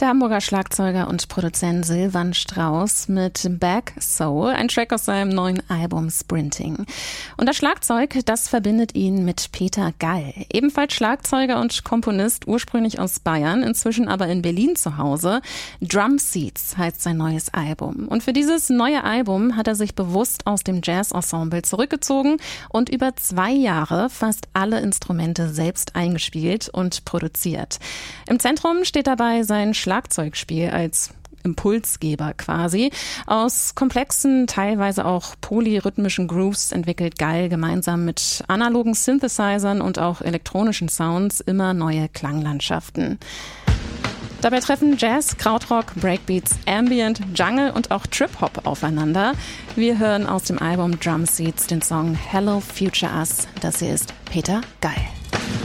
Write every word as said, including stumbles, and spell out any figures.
der Hamburger Schlagzeuger und Produzent Silvan Strauss mit Back Soul, ein Track aus seinem neuen Album Sprinting. Und das Schlagzeug, das verbindet ihn mit Peter Gall, ebenfalls Schlagzeuger und Komponist, ursprünglich aus Bayern, inzwischen aber in Berlin zu Hause. Drum Seats heißt sein neues Album. Und für dieses neue Album hat er sich bewusst aus dem Jazz-Ensemble zurückgezogen und über zwei Jahre fast alle Instrumente selbst eingespielt und produziert. Im Zentrum steht dabei sein Schlagzeugspiel als Impulsgeber quasi. Aus komplexen, teilweise auch polyrhythmischen Grooves entwickelt Gall gemeinsam mit analogen Synthesizern und auch elektronischen Sounds immer neue Klanglandschaften. Dabei treffen Jazz, Krautrock, Breakbeats, Ambient, Jungle und auch Trip-Hop aufeinander. Wir hören aus dem Album Drum Seats den Song Hello Future Us. Das hier ist Peter Gall.